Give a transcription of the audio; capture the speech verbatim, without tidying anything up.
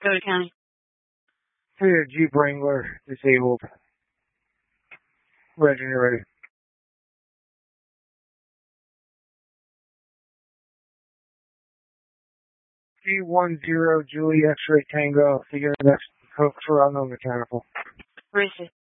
Go to county. Hey, Jeep Wrangler, disabled. Ready, ready. G one zero Julie X-ray Tango, figure next Coke Toronto Mechanical. Where is it?